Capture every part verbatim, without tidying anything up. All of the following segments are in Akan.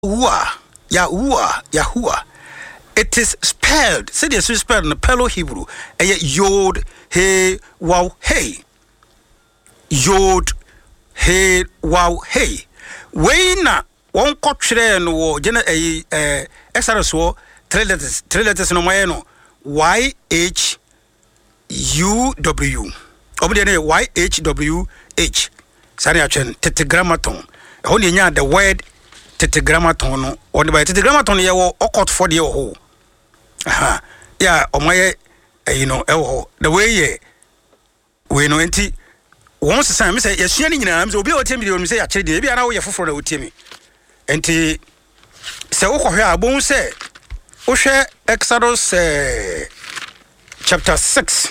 Yahuwah, Yahuwah, Yahuwah. It is spelled, say the spelled in the Palo Hebrew, a Yod, He, Wow, Hey. Yod, He, Wow, Hey. Wayna, one cotre no, Jenna, a Exodus war, three letters, three letters no Mayano, Y H U W. Over the Y H W H. Saniachan, tetragrammaton. Only the word. Tetragrammaton or the tetragrammaton ye wo okot for the ho aha yeah o my you know eh the way ye we no enti won say me say ye sua ni nyina me say obi o temi de me say ya kire de bia na wo ye foforo na wo temi enti say wo kohwe abon say wo hwe Exodus uh, chapter six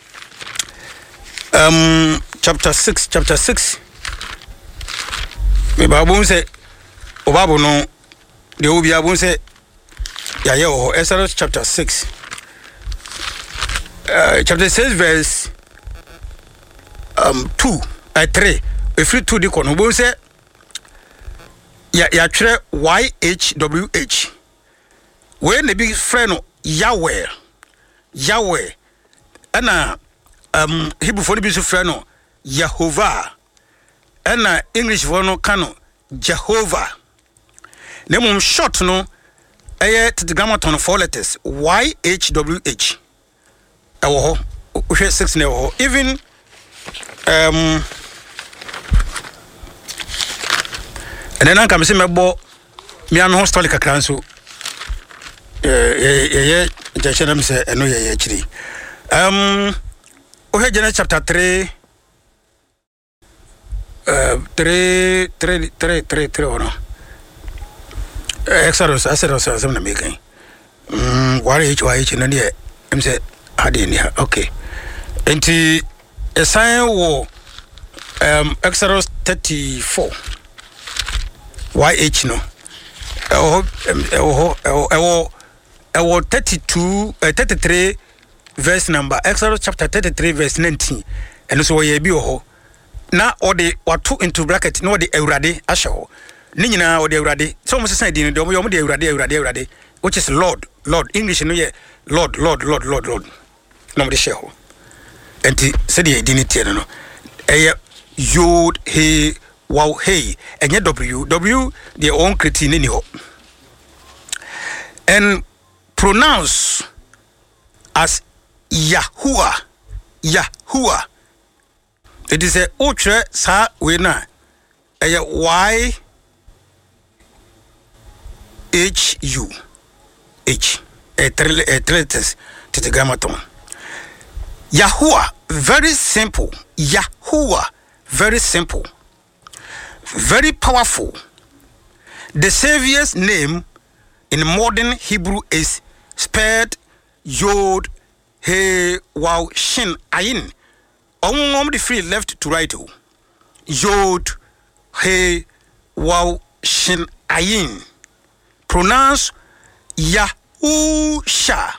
um chapter six chapter six me babon say Bible no the obi abun say ya ye o Exodus chapter six uh, chapter six verse um two uh, three if you two the kono bun say ya ya tire Y H W H when the big friend Yahweh Yahweh ana um Hebrew for the big friend Jehovah ana English for no kano Jehovah. Name short no eh tetragrammaton four letters Y H W H. Ewo ho six ne ho even um and then anka me se mebo me an historical kakran so eh eh eh je me se eno ye ye kiri um o he Genesis chapter three uh three three three three three or Exodus, I said, I was going to make it. Why H Y H and then I'm said, I didn't hear. Okay. And the a sign war um Exodus thirty-four. Y H no. Oh, oh, oh, oh, thirty-two, thirty-three, verse number. Exodus chapter thirty-three, verse nineteen. And so ye be oh. Now, or the or two into bracket, no, the Eurade, Asho. Nina or the Eurade, so much say the Eurade, Eurade, Eurade, which is Lord, Lord, English, no, yeah, Lord, Lord, Lord, Lord, Lord. No, the shell. And the said the dignity, no, a Yod, He, Wow, Hey, and yet W, W, their own cretin in you. And pronounce as Yahuwah, Yahuwah. It is a ultra sa winner, a Y. H U H a three letters tetragrammaton. Yahuwah, very simple. Yahuwah, very simple, very powerful. The Savior's name in modern Hebrew is spelled Yod He Wow Shin Ayin. On the free left to right. Yod He Wow Shin Ayin. Pronounce Yahusha,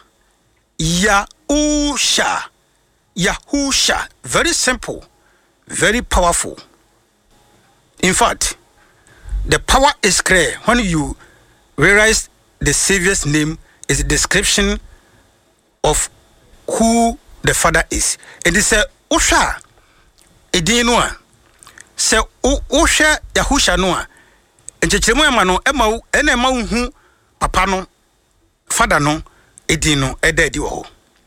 Yahusha, Yahusha. Very simple, very powerful. In fact, the power is clear when you realize the Savior's name is a description of who the Father is. And it says, Usha, Edinua, say, Usha, Yahusha Noah. And Chemo Mano, Emma, and Emma who Papa no, Father no, Edino, Ededio.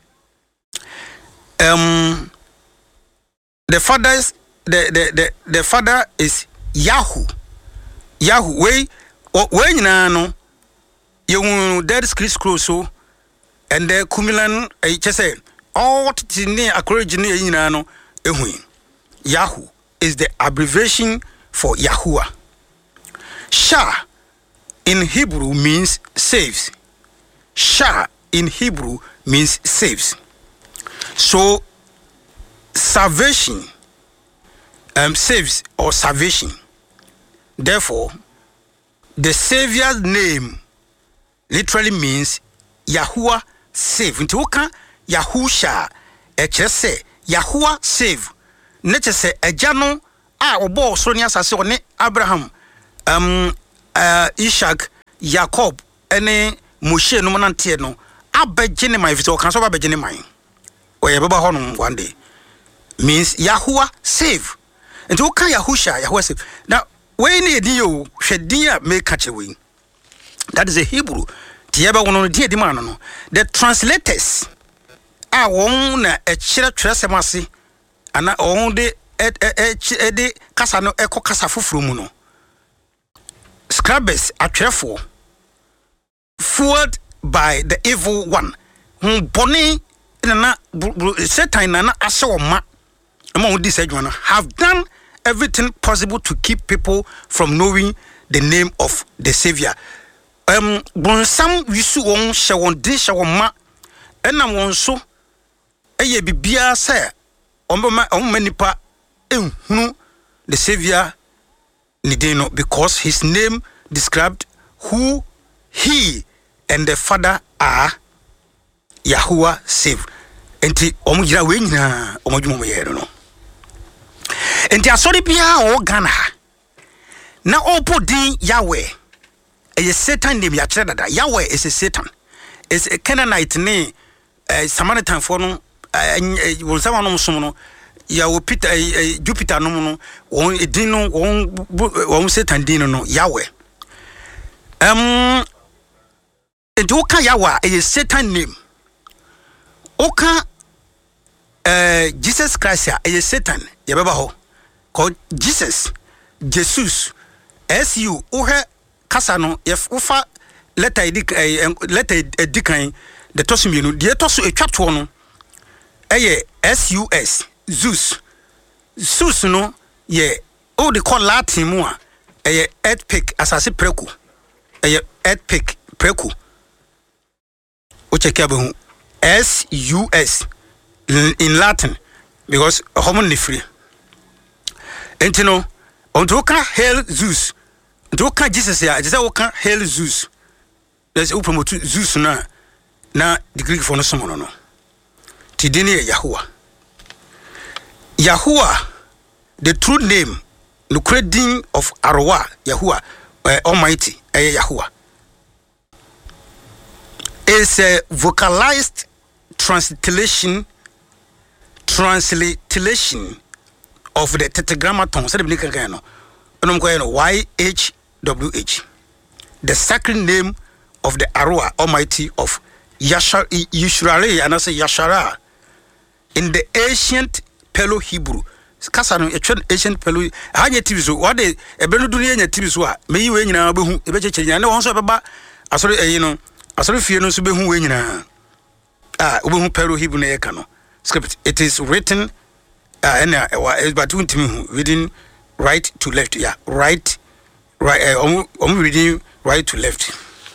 Um, the father's the the the the father is Yahoo, Yahoo. Way, way na no, you dead Chris Crusoe, and the Kumilan. I just say all the near origin na no, ehui. Yahoo is the abbreviation for Yahuwah. Shah in Hebrew means saves. Shah in Hebrew means saves. So salvation um, saves or salvation. Therefore, the Savior's name literally means Yahuwah save. Into waka Yahusha, e say Yahuwah save. Nature say a jano a obo sonia sase one Abraham um uh Ishak Jacob ene Moshe no nante no abegene man fiti o kan so abegene man o ye beba honum one day means Yahuwah save. And you can Yahusha Yahuwah save. Now when you do hwedin a make catch away. That is a Hebrew. Tiaba wono die di man no. The translators a won na e kire twerɛsɛm ana on de e e de kasa no ekɔ kasa foforo mu no. Scribes atwerɛfo fueled by the evil one. Boni na Satan na asɛ ma among this one have done everything possible to keep people from knowing the name of the Savior. Um, Bonsam wisu won hye won din hye won ma enam won so eye bibia say omma omma nipa ehunu the Savior ni din no because his name described who he and the Father are. Yahuwah save. Enti omu gira we nyina omu dwuma ye no. Enti asori bia o Ghana na opo din Yahweh. A Satan name ya dada. Yahweh is a Satan. It's a Canaanite name. A Samaritan for no. Was someone no sono. Ya wo Peter Jupiter no no. On a dino on Satan dino no Yahweh. Um. And Oka Yahweh is a Satan name. Oka uh, Jesus Christ is a Satan. Yababa ho called Jesus. Jesus. S U. Ohe. Kasano if ufa letter edik letter edikan the tosu mienu de tosu etwato no eye S U S Zeus Zeus no ye o de call Latin mu a eye earthquake asase preku eye earthquake preku o check abehu S U S in Latin because homon ni free entino onto ka hail Zeus. Do can Jesus ya just say can hail Zeus. Let's promote Zeus na na the Greek for no someone no. Tidini Yahuwah. Yahuwah, the true name, the creating of Arwah, Yahuwah, uh, Almighty, uh, Yahuwah, is a vocalized translation translation of the tetragrammaton. Said the Y H W H, the sacred name of the Arwah Almighty of Yashar Yishrale, and I say Yashara in the ancient Pelo Hebrew. Kasano ancient Pelo. Hanya tibiso. What they a benudunia tibiso. May you win now? Behu ebechenya. No one so baba. Asori eh you know. Asori fie no so behu win na. Ah, behu Pelo Hebrew na ekano. Script. It is written. Ah, ena but untimi reading right to left. Yeah, right. Right, um, um, reading right to left.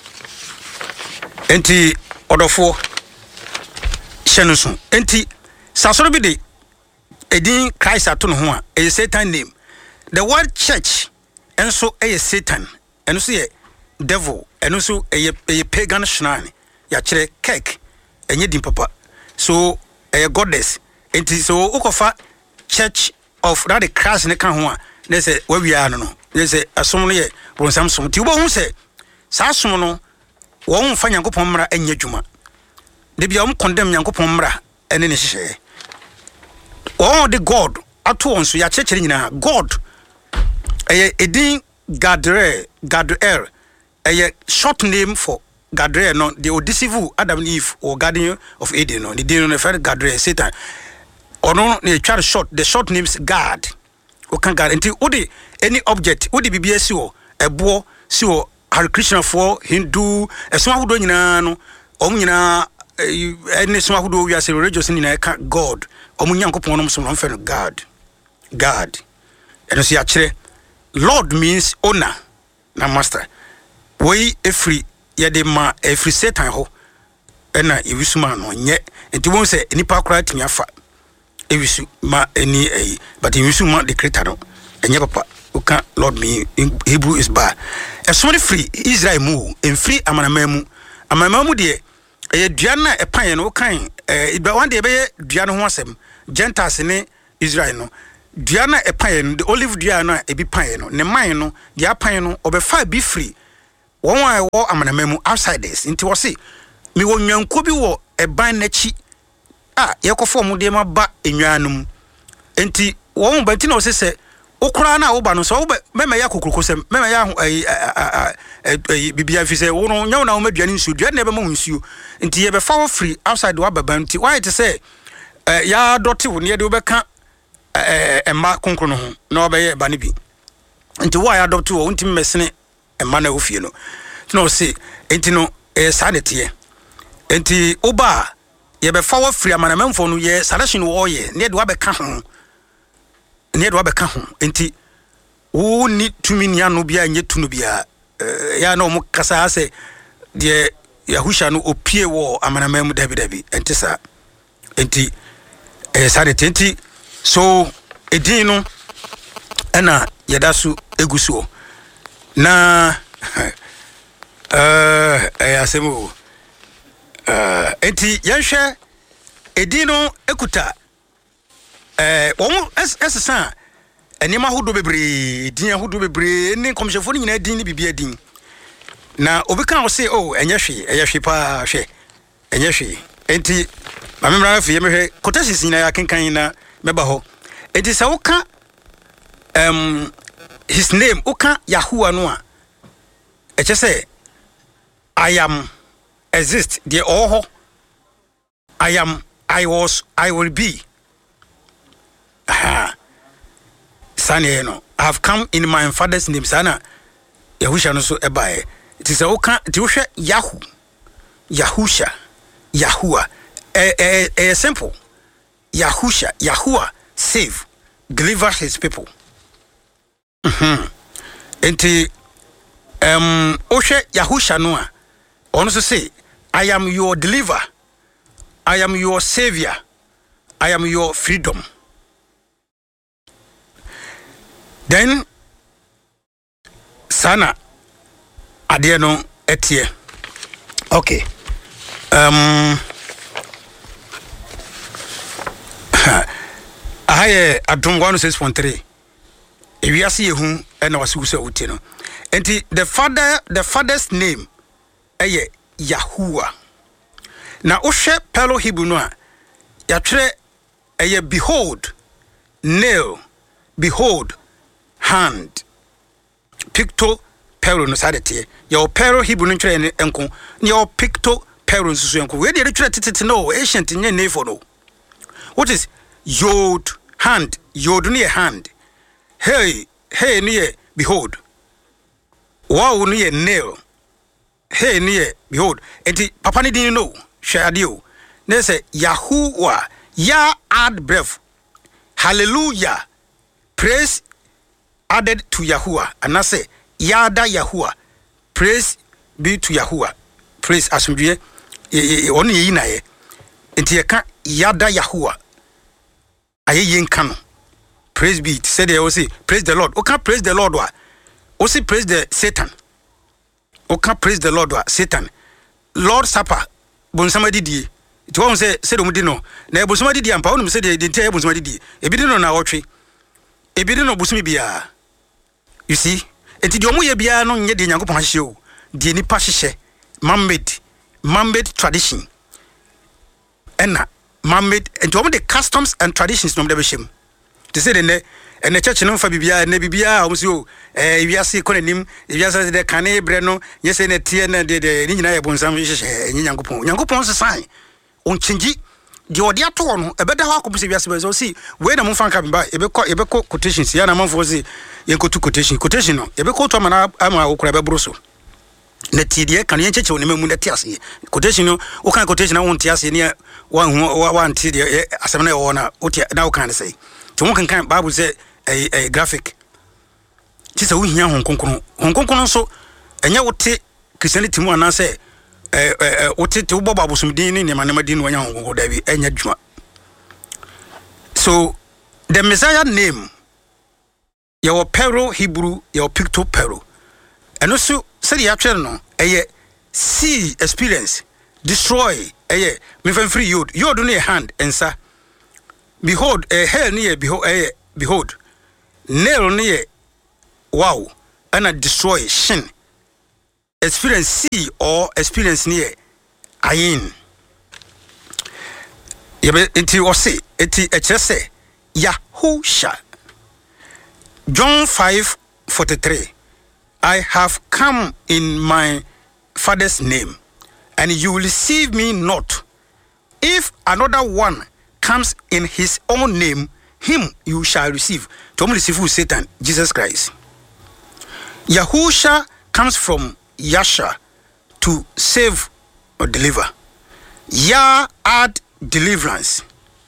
Enti odofo shenusun. Enti sasoro bi de edin Christ ato no ho a e Satan name. The word church enso e Satan. Enso ye devil. Enso e e pagan shrine. Ya kire cake. Enye din papa. So e goddess. Enti so ukofa church of that the Christ ne kan ho a na say where we are no no. Yes, a sum ye, bon Samson. Tibo who say, Sassono, won't find Yankopomra and Yajuma. They be um condemn Yankopomra and any share. Oh, the God, at once we are churching God. A din Gadre, Gadre, a short name for Gadre, no, the Odisivu, Adam Eve, or Guardian of Eden, no, the deal on the fair Gadre, Satan. Or no, they try to short, the short name's God. O can guarantee odi any object odi B B S o ebo si o Hare Krishna for Hindu esoma hudo nyina no om nyina any soma hudo we are religious nyina ka God om nyankopon no so no fe no God God and so ya kire Lord means owner na master we every ye de ma every Satan ho ena ewisuma no nye enti won se nipa kora timi afa ewisu ma any eh but ewisu ma the creator no enye papa uka Lord me in Hebrew is ba e so free Israel mu en free amanama mu amanama mu de e duan na e pan no kan e ba one de be duan ho asem Gentiles ne Israel no duan na e pan no the olive duan na e bi pan no ne man no de apan no obefa bi free One I war amanamemu outsiders into was see me won yanko bi wo eban nachi ah yekofo mu de ma ba enwanum enti won banti naose se okura na wo ba no so wo mema ya kokrokosem mema ya eh bibia fi se wo no nyawo na wo maduane nsu duane na be ma nsu enti ye be fa wo free outside wa baba nti why to say ya doti wo ne de wo be ka eh emma konkro no ho na wo be ye ba ne bi enti why adopt wo ntimi mesene emma na wo fie no no say enti no eh sanity enti oba ye be fa wo free amanamemfo no ye selection wo ye ne de wo be ka ho ne do abeka ho enti wo ni tumi nia no bia nye tunu bia ya na omo kasa ase de yahusha no opie wo amanamam dabi dabi enti sa enti eh sare enti so edin no ena yedasu egusuo na eh eh asemu eh enti yanhwe edin no ekuta eh won esesa enima hodo bebre din hodo bebre ni komshefo ni nyina din ni bibia din na obeka o say oh enye hwe enye hwe pa hwe enye hwe enti mamemra fa yemhwe quotations ni na yakenkan na meba ho enti se woka um his name woka Yahuwah no a eche say I am exist the oho I am I was I will be ah sane no I have come in my father's name sana Yahusha no so ebae it is a oka ti wohwe Yahu Yahusha Yahuwah eh eh eh simple Yahusha Yahuwah save deliver his people mhm enti um wohwe Yahusha no a ono so say I am your deliverer, I am your savior, I am your freedom. Then sana ade no etie okay um aye adom one oh six point three ewiase yehu ena wase wusa uti no enti the father the father's name eye Yahuwah na ohwe pelo Hebrew no a ya twere eye behold nail behold hand picto pero no sadete your pero Hebrew no twere enko your picto pero nsusu enko we dey twere tititi no ancient nye nefo no what is yod hand yod no hand hey hey no behold wow no nail hey no behold enti papa ni din no hwade o na say Yahuwah ya add breath hallelujah praise added to Yahuwah and I say yada Yahuwah praise be to Yahuwah praise asumdue oni yi na ye enti ye ka yada Yahuwah aye yin kan praise be say they will say praise the Lord o ka praise the Lord wa o say praise the Satan o ka praise the Lord wa Satan Lord Supper bon somebody di it won say say do mudi no na bo somebody di ampa wonu say de de tie bo somebody di ebi di no na wotwe ebi di no busumi bia you see enti di omo ye bia no nye de Nyankopon hye o di ni pa hye man-made man-made tradition ena man-made enti omo the customs and traditions no de be shem to say de ne ene church no fa bibia ne bibia omo say o eh wiase konanim wiase de kane bre no nye say ne tie na de de ni nyina ye bonsam hye nye Nyankopon Nyankopon se sign on chingi di odi ato no ebeda ho akopose wiase be so see we na mo fanka bimba ebekọ ebekọ quotations ya na manfo say yenkotu quotation quotation no ebekọ to ama ama okura be broso na tidie kan yen cheche onema mu na tiase quotation no o kan quotation na won tiase ne wan wan tidie asem na wo na o na o kan say to mo kan kan Bible say eh eh graphic ti say wo hia hon konkon hon konkon so enye wote Christianity mu ana say eh eh wote te wo bobo abosomdin ni ne manamadi no nya hon konkon da bi enya dwuma. So the Messiah name your pero Hebrew your picto pero and also say ya twere no eye see experience destroy eye me fan free yod yod no your hand ensa behold a hell near behold eh behold nail near wow and a destroy shin experience C or experience near ayin. Yebe enti ose eti echese Yahusha. John five forty-three. I have come in my Father's name, and you will receive me not. If another one comes in his own name, him you shall receive. To only receive Satan, Jesus Christ. Yahusha comes from Yasha, to save or deliver. Yah add deliverance.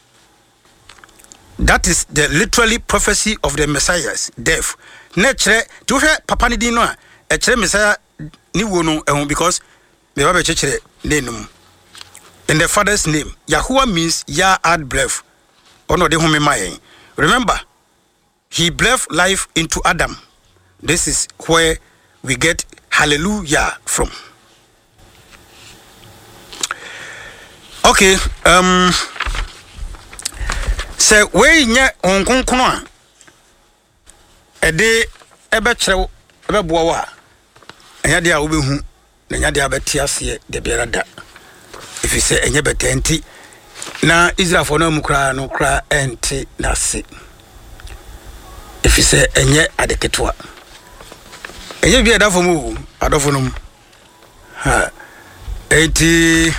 That is the literally prophecy of the Messiah's death. Nature to her papa ni di no a e kire Messiah ni wo no ehun because me ba be kire nenum. In the Father's name, Yahuwah means Yah add breath. Ono de home mai. Remember, he breathed life into Adam. This is where we get hallelujah from. Okay, um say we nya onkonkono a ede ebe kire ebe boa wa enya de a obehu na enya de abeti ase de biara da if you say enya betenti na Israel for no mukra no kra enti na se if you say enye adeketwa enye bi adafo mu adofo no ha enti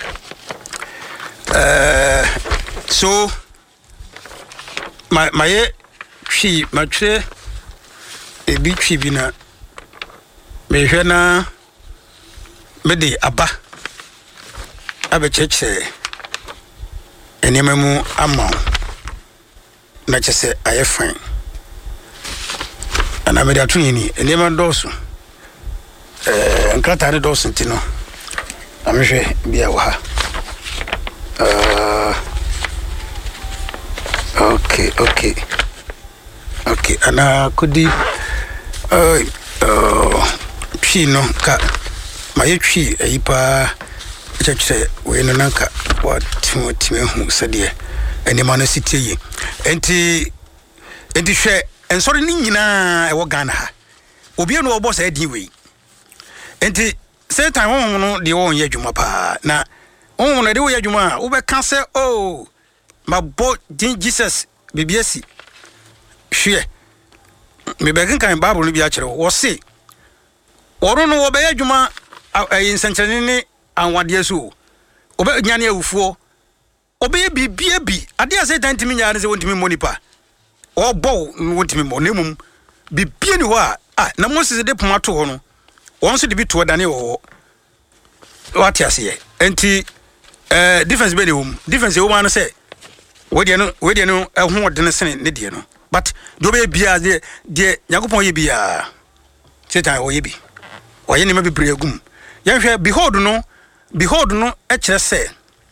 uh so my my twi matwe ebi twi bi na me hwe na me de aba abecheche enemamu ama na chese aye fine ana me da tunini enema dosu eh nkrata ne dosu ntino amehwe bia wa ha uh okay okay okay ana kudi uh uh pino ka maye twi ayipa chechre we no nanka what timotime hu sede enema no sitie enti enti hwe ensori ni nyina e wo Ghana ha obi no obo sa di we enti Satan won no de won ye adwuma pa na won no de wo ye adwuma wo be ka se oh mabo din Jesus bibiasi hwe me be kan Bible no bi a kire wo se woro no wo be adwuma ayin sanchene ni anwade so obe nyane awufuo obe bibia bi ade ase tantimi nyaane se wontimi monipa obo wontimi mo nemum bibia ni ho a ah na Moses de pomato ho no won so de bi to dane wo what ase ye enti eh difference be de hom difference e wo man say we de no we de no ehwo de ne sene ne de no but do be bia de de Yakopon ye bia Satan wo ye bi wo ye ne ma bi bregum yan hwe behold no behold no e kire say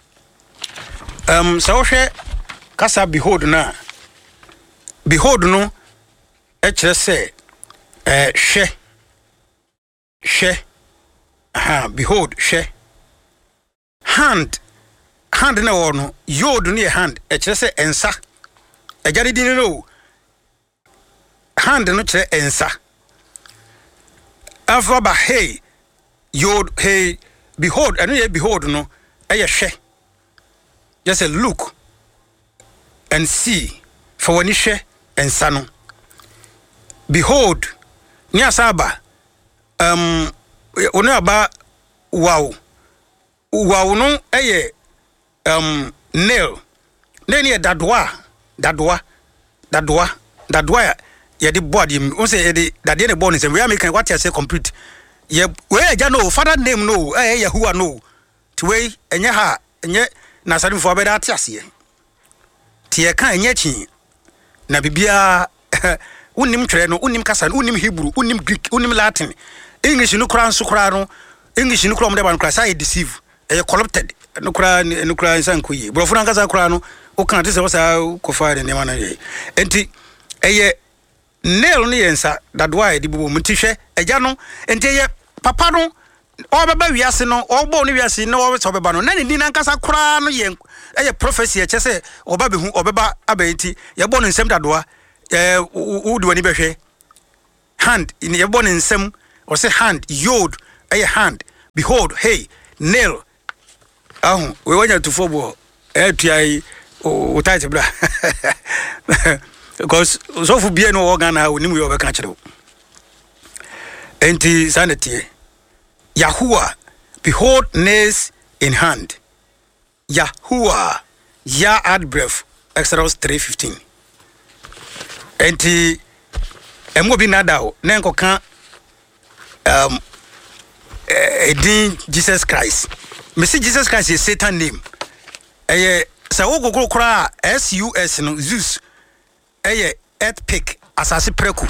um so hwe kasa behold na behold no e kire say eh hwe hwe ha behold hwe hand hand na wo no yod no hand e kire say ensa e jare din no hand no kire ensa afaba hey yod hey behold and ye behold no eye hwe just say look and see for when you hwe ensa no behold ni asaba um onu aba wow wow no eye um nail then ye dadwa dadwa dadwa dadwa ye the body o say ye the dadie ne born say we make what you say complete ye we ja no father name no eh Yahuwah no ti we enye ha enye na sadu fo be da ate ase ti e kan enye chi na bibia unim twere no unim kasa no unim Hebrew unim Greek unim Latin English no kura nso kura no English no kura mo de ban kura say deceive e corrupted no kura no kura nsan ko yi bro funa kasa kura no o kan te se wasa ko fa de ne ma na ye enti eye nail ni yensa dadwa e di bubu mutihwe eja no enti ye papa no obeba wiase no ogbo no wiase no obe so beba no na ni nankasa kura no ye eye prophecy e chese oba behu obeba abaiti ye bo no nsem dadoa eh wudi wani behwe hand ni ye bo no nsem o se hand yod a hand, behold, hey, nail. Oh, we want to football. Eh, try o tight bra. Because so for be no organ now, we need we catch it. Enti sanity. Yahuwah, behold, nails in hand. Yahuwah, ya add breath. Exodus three fifteen. Enti emo bi nadao nenko kan um edin Jesus Christ. Me say Jesus Christ is Satan name. Eye say wo gogoro kra S U S no Zeus. Eye earth pick asase preku.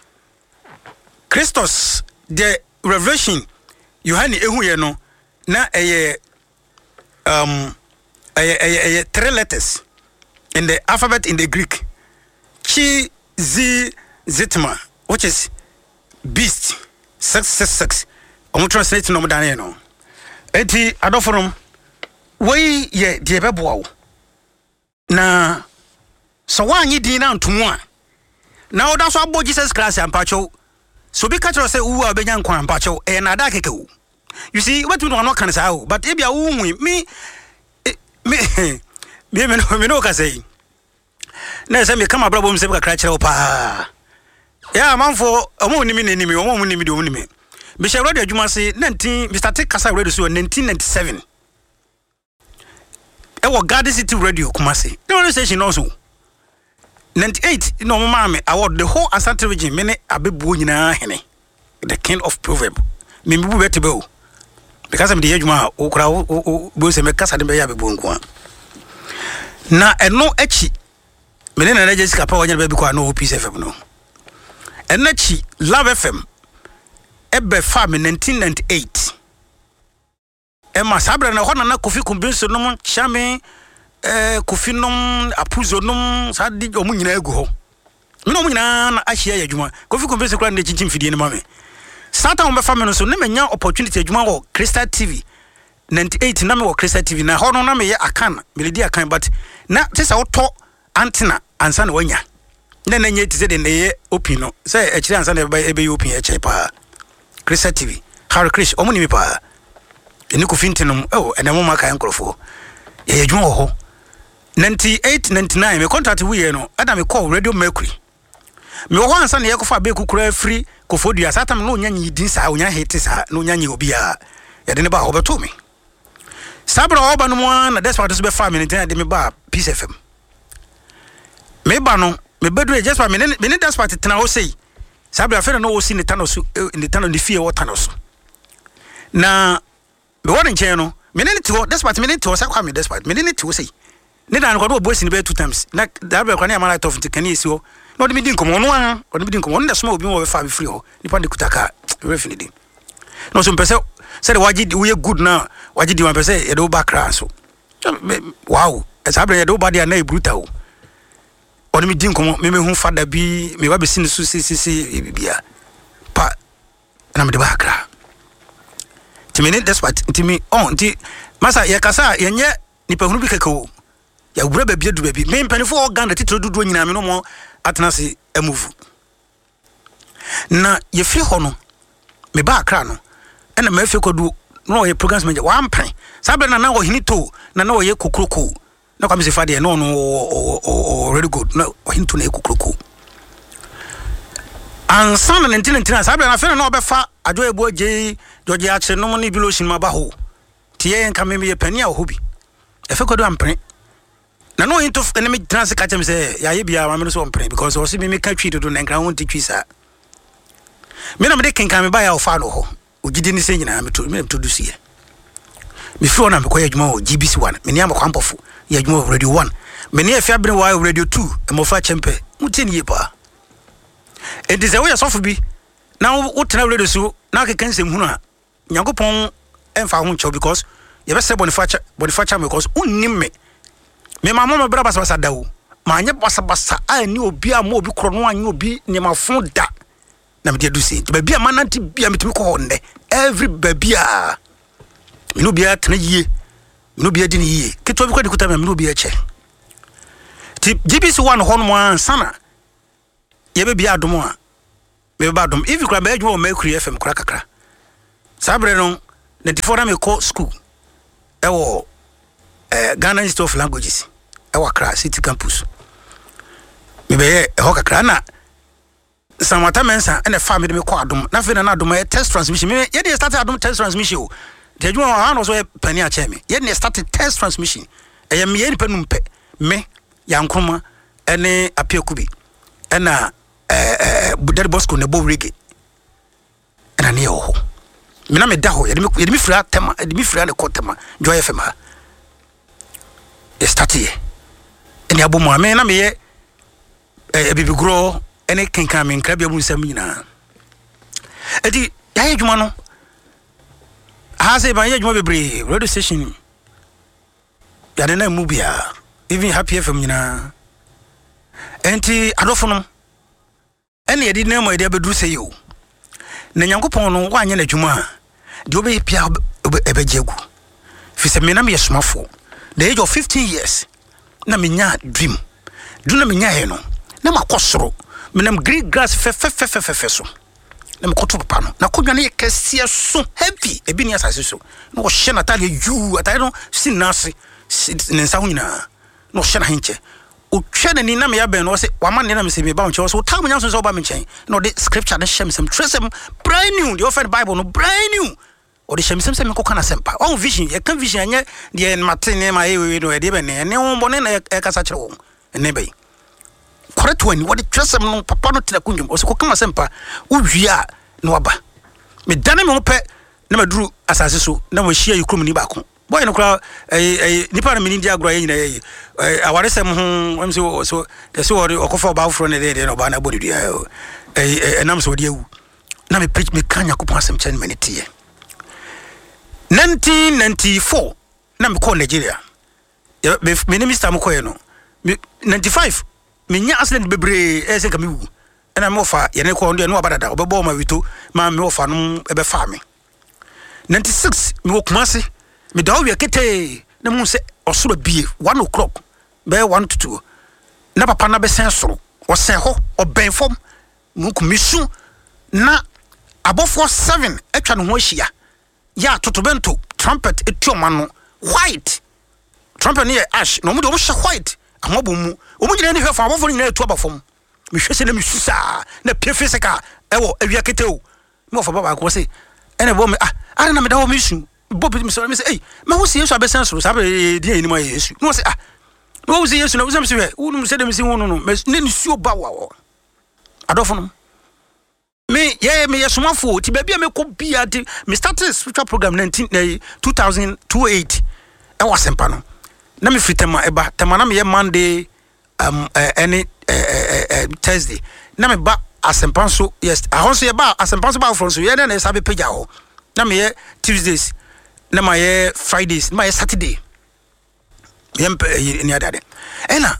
Christos the revelation Yohane ehu ye no na eye um eye eye three letters in the alphabet in the Greek. Chi Z Zitma, which is beast, six six six. I'm translating no down here no. Enti adoforum we ye de beboa na so wanyi din na ntomo a na oda so abo Jesus Christ ampacho so be catch say wu a benya nkwa ampacho e na da keke wu. You see what we no can say o but e bia wu hu me me me me no ka say na say me kama brabo me say ka kra kire pa. Yeah, man for omo ni mi ni mi omo ni mi do ni mi. Me share radio adwuma se nineteen we started kasa radio so nineteen ninety-seven. E wo Garden City Radio Kumasi. The radio station also. ninety-eight no mama me award the whole Asante region me ne abebuo nyina hene. The king of proverb. Me me bu betebe o. Because am the adwuma o kra o bo se me kasa de be ya abebuo nko a. Na eno echi me ne na Jessica pa wonya be bi kwa no O P C F M no. Enachi Love F M ebe farm in nineteen ninety-eight. Emma sabra na hona na Kofi Kumbinso nom chame eh Kofi nom apuzo nom sadi omu nyina egu ho. Me no mu nyina na ahia ya adwuma. Kofi Kumbinso kra na chinchin fidie ne ma me. Satan on be farm no so ne menya opportunity adwuma wo Crystal T V ninety-eight na me wo Crystal T V na hono na me ye akan me ledi akan but na tesa wo to antenna ansa na wanya. Na na nye tise de ne open no say e kire ansa na e be open e kire pa Crystal T V Harry Chris omo ni mi pa eni ko fintinum oh ena mo maka enkrofo e adwuma wo ho ninety-eight ninety-nine me contact we ye no ada me call Radio Mercury me wo ansa na ye ko fa be kukura free ko fodua satam no nya nyi din sa onya hit sa no nya nyi obi a ye de ne ba ho beto me sabra oba no mo na despite so be fa me ntia de me ba Peace F M me ba no me bedu just me me ne despite tena ho sei sabra afere no wo si ne tano so ne tano ne fie wo tano so na me won nche no me ne ti ho despite me ne ti ho sa kwa me despite me ne ti ho sei ne dan ko do bo si ne be two times na dabra kwa ne amara tof ntikani esi ho no de me din komo no a o de me din komo no da so obi wo be fa be free ho nipa de kutaka refi di no so mpese say waji we good na waji di wan pese e do background so wow sabra ye do ba dia na brutal on me din komo me me hu fada bi me ba be sin so si si si bia pa na me de ba kra ti me ne despite ti me on ti masa ye kasa ye nye nipa hunu bi kekeo ya wura ba bia du ba bi me mpanifo organ da titro dudu nyina me no mo atena se amuvu na ye firi ho no me ba kra no ena me fe kodu no ye programs manager wa ampan sabe na na wo hinito na na wo ye kokroko na kwa mse fade no no really good no hinto na ekukroko ansan na nineteen ninety-nine sabe na fe na obefa ajo ebo je George ache no ni bilosin ma ba ho tie en kameme ye pani a ho bi e fe kodo ampre na no hinto na me trans ka chem se ya ye bia ma me so ampre because o se me me ka twi dodo na nkra ho ti twi sa me na me de kenkan me ba ya ofa no ho ogidi ni se nyina me to me to do sie me fi ona me ko ya djuma o G B C one me ni amakwampofu ya djuma Radio one me ni afia bere wa Radio two e mo fa chempe muti ni pa e de ze wo ya sofu bi na wo tena radio so na ke kan sem hunu a Nyankopon emfa ho ncho because ye be se Boniface Boniface because unnim me me mama me bra basa basa dawo ma anye basa basa a ni obi a mo obi kro no anye obi ni ma fon da na me de du se ba bia mananti bia metimi ko honde every babia me no bia tena yie me no bia di ni yie keto bi ko dikuta me no bia che ti G B C one ho no ansana ye be bia adomo a me ba dom if you kra ba adwo Mercury F M kra kakra sabre no ninety-four na me call school ewo eh Ghana Institute of Languages ewo Accra City Campus me be e ho kakra na samata mensa ene fa me de me call adom na fe na adom e test transmission me ye dey start adom test transmission o de adwuma wa no so e pani a che me ye dey start test transmission e ye me ye nipa numpe me yankroma ene apiakubi ena eh eh budari bosco ne bo rege ena ne ho mina me da ho ye de me ye de me fira tema de me fira ne ko tema joy F M ha e start ye ene abomu ame na me ye eh bibi gro ene kenkan me nkra bia mu nsam nyina edi ya ye dwuma no ha se ba ye dwuma bebre radio station ya de na mu bia even Happy F M nyina enti adofo no ene ye di na mo ye de bedru se yo na nyankopon no wa anya na dwuma de obe pia ebejegu fi se me na me yesomafo the age of fifteen years na me nya dream do na me nya he no na makosoro me nam green grass fe fe fe fe fe so na me koto papa no na kodwa na ye kese so heavy ebi ni asase so na wo hye na tale yu atale no sin nase ne nsa ho nyina no hye na henche o twa na ni na me ya ben no se wa ma ne na me se me ba nche so ta mo nya so so ba me nchen no the scripture na hye me sem tresem brand new the offered bible no brand new o de hye me sem sem ko kana sempa on vision ye kan vision anye de mate ne ma ye we no e de be ne ne wo bone na e kasa kire wo ne be correct one what the tresem no papa no tira kunjum o se ko kama sempa wo wia no aba me dane me ho pe na maduru asase so na mo hia yikrum ni ba ko boy no kra eh eh nipa na mini dia agro ye nyina ye awaresem ho am so so de so ori okofa ba afro ne de no ba na bodi dia eh enam so de awu na me preach me kanya ko pasem chen meniti nineteen ninety-four na me ko Nigeria me ne mister mo ko ye no ninety-five me nya accident bebre e se ka me wu na me ofa ye ne ko ndo no abadada obebo ma wito ma me ofa no ebe fa me ninety-six me wo Kumasi me dawo ye kete na mu se osoro bie one o'clock be one to two na papa na be sen soro o sen ho o ben fom mu kumisu na abofo seven etwa no ho ahia ya totobento trumpet etioma no white trumpet ne ash no mu do mo hye white amobo mu o mu nyina ne hwe fa abofo nyina etu abafom me hwese na me susa na pefeseka ewo awia kete o me ofa baba ko se ene bo me ah ara na me dawo me su bobi me so me say eh ma wo se Yesu abesen so sabe dia ni ma Yesu no se ah wo se Yesu na wo se me se wo no se de me se wo no no me ne ni su oba wa adofo no me ye me yesomafo ti ba bia me ko bia ti me started spiritual program nineteen two thousand eight e wa sempa no na me fitema eba tema na me ye Monday um any Thursday na me ba asempa so yes ahon so ye ba asempa so ba for so ye na sabe page ho na me ye Tuesdays na ma ye Fridays ma ye Saturday yem ni adade ena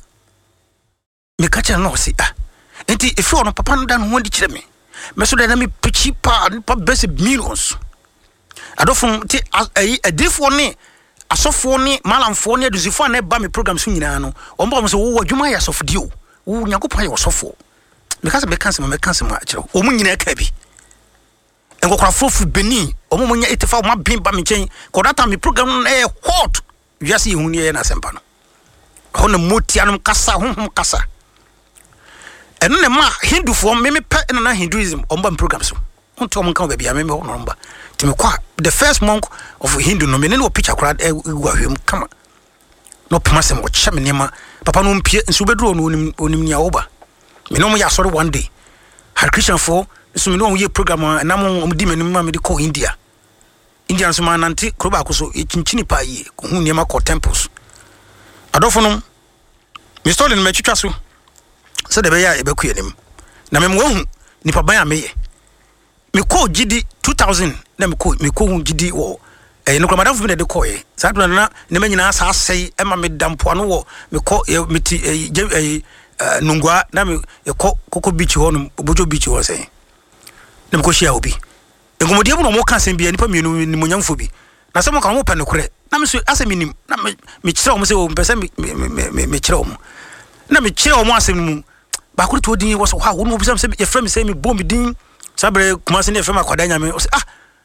me kacha no si ah enti if you no papa no dan ho di kire me me so da na me pichi pa pa best millions adofo ti ayi adifo ne asofo ne malamfo ne adusifo na ba me program so nyina no omba mo so wo adwuma ya sof dio wo nyankopon ya osofo me kasa me kanse me kanse ma akire o mu nyina ka bi enkokora fofu beni o mu nya itifa o ma bin ba me chen ko data me program na e hot wiase hu ne na sempa no ho na motia no kasa honhom kasa eno ne ma hindu fo me me pe na hinduism omba program so honto o nka ba bia me me ho no mba ti me kwa the first monk of hindu no me ne no picture kora e wahwem kama no pema mo che me nema papa no mpie nso bedro no onim onim nya oba me no mo ya sorry one day har Christian for so me no ye program na mo di menim ma me de ko India India so ma nanti kro ba ko so e chinchini pa yi ko hu nema ko temples adofo no me story no me twitwa so so de be ya e be ku enim na me mo hu nipa ban ameye me ko gidi two thousand na me ko me ko hu gidi wo eh no kramada fu me de ko ye sa do na ne ma nyina sa asei e ma me dampo no wo me ko me ti eh nungwa na me ko koko beach ho no bojo beach ho sei na me ko shia obi engomodi ebu no mo kan sem bia nipa mienu ni monyamfo bi na se mo kan mo pa ne kure na me so asem nim na me me kire o mo se o mpese me me me kire o mo na me kire o mo asem mu ba kure to din wo so ha wo no bi sem se ye frame se me bom din sabre Kumasi ne frame akwada nyame o se ah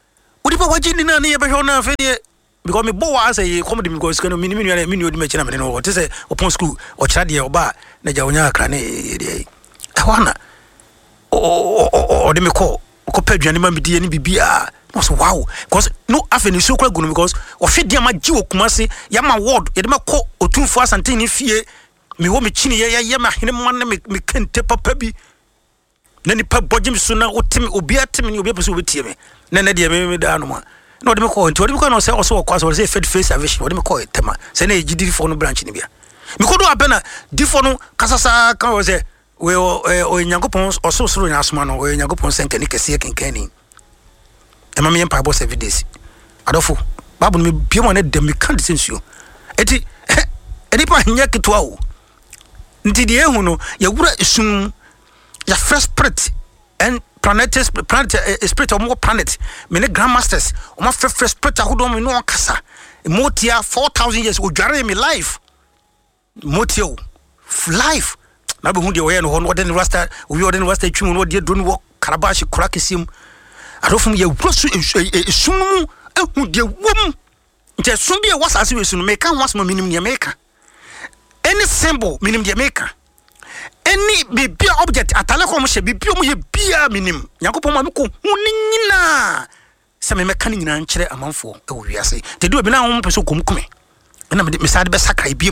Odi pa waji ni na ne be hwe na afede because me bo wa say comedy because kan me me me me odi me china me no what say upon school o chira de oba na ja onya akra ne e wana o o de me call ko paduane ma me die ne bibia no so wow because no afeni so kra gunu because o hwe de ma gi okumase ya ma ward ye de me call otumfo asante ne fie me wo me chini ye ye ma hene ma na me me kente papa bi na ni pa bojim so na otimi obi atimi ni obi pese obi tie me na na de me me da no ma no de me call nti de me call no say o so kwa so say face face aviation de me call tema say na ejidi for no branch ni bia me ko do abena di for no kasasa kan o say we o o Nyankopon o so so na asoma no o Nyankopon senke ni kese kenkani e ma me yempa bo seven days adofo babu me bia mo na de me kan sensuo eti edi pa nya kitwa o nti de ehu no ya wura esum ya fresh spirit and planet planet uh, spirit of more planet me ne grandmasters o ma fresh fresh spirit ahodo me no kasa motia four thousand years o dware me life motio life na be hu de we no ho no de rasta we o de rasta twum no de do no karabashi kurakesim adofum ya wura su esum mu ehu de wom nti sum bi e wasase we su no me kan wasma minim ne me kan any symbol minim de me kan any bibia object atale ko mo hye bibia mo ye bia minim Yakopon ma me ko hunyina se me meka ni nyina nkyere amanfo e wo wiase te do bi na ho peso komkume na me me sade be sakrai biem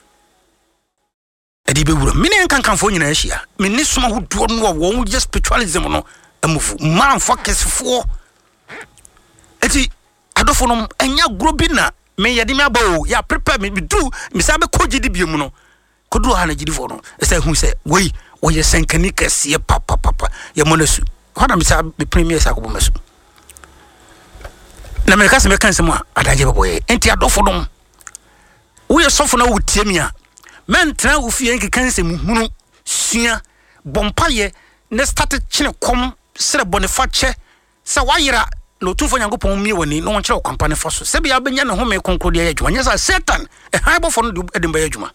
e di be wura me ne nkankanfo nyina ahia me ni soma hodo no wo je spiritualism no amufu man focus fo eti adofo no enya grobi na me yede me abawo ya prepare me do me sabe koji di biem no kodro ha na gidi fo no say hu say wey wo ye senkani kase papa papa ye monasu hana me say be premier sa ko mesu na me kase me kan se mo adaje babo ye enti adofo no wo ye sofo na wo tie mi a men tra wo fie nki kan se mu hunu sua bompa ye ne start chine kom sere boniface se wayira no tufo Nyankopon mi woni no won kire kwampa ne foso se bia benya ne home konkrodi ya adwuma nya sa satan e haibo fo no de mba adwuma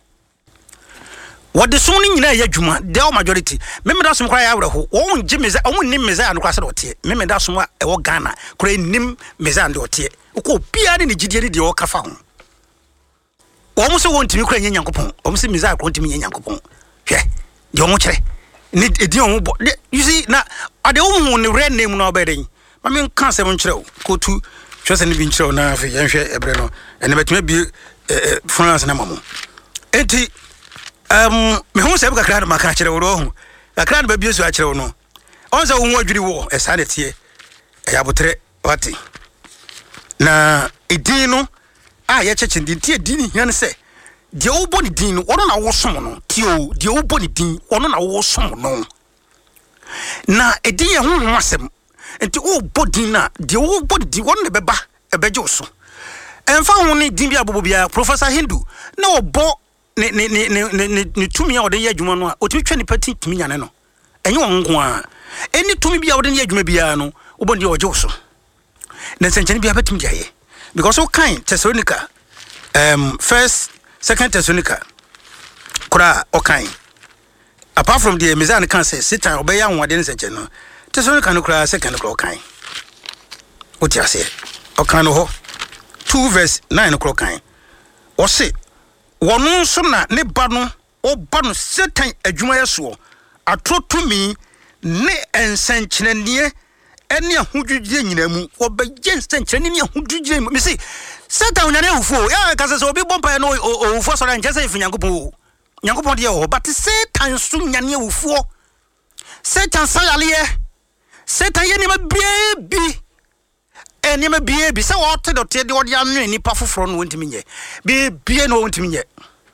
what the soon in ya juma the majority meme da sum kra ya wreho won je meza won nim meza no kra se dote meme da sum e wo Ghana kra nim meza ande dote ko bia ne gidie ne de wo kafa ho won so won timi kra nya Nyankopon won se meza kra timi nya Nyankopon hwe de won kire ni edi won bo you see na ade won ne re name no obeden ma me kan se won kire ko tu hwese ne bi kire na afi yen hwe ebre no ene betime bi France na mamo enti um me hu se kakra na maka kire wo ro kakra na ba biesu a kire wo no onza wo hu adwiri wo e sa ne tie e ya botre wati na edin no a ye cheche din tie din hia ne se de wo bo ni din no wono na wo som no tie o de wo bo ni din wono na wo som no na edin ye hu hu asem enti wo bo din na de wo bo di wono ne beba e beje so emfa hu ni din bia bobo bia Professor Hindu na wo bo ne ne ne ne ne tumi a ode ye adwuma no a otumi twa ni pati tumi nyane no enye won nko a eni tumi bia ode ye adwuma bia no wo de oje so na senchani bia patumi dia ye because o kan Thessalonica um first second Thessalonica kura o kan apart from the mizan kan say Satan obeya nwade ne senchani no Thessalonica no kura second kura o kan o ti ase o kan no ho two verse nine kura kan o se wonu so na ne ba no oba no Satan adwuma yeso atrotumi ne ensenkyerenie ene ahudwudwe nyina mu obeje ensenkyerenie ne ahudwudwe mu me say Satan nyane ufo ya kase so obi bompa no ufo so na nkese ifu Nyankopon Nyankopon de o but Satan so nyane ufo Satan sayale Satan ye ne ma biebi eni ma biebi se wo te dote de odi anwe ni pa foforo no wontimi nye bi bie no wontimi nye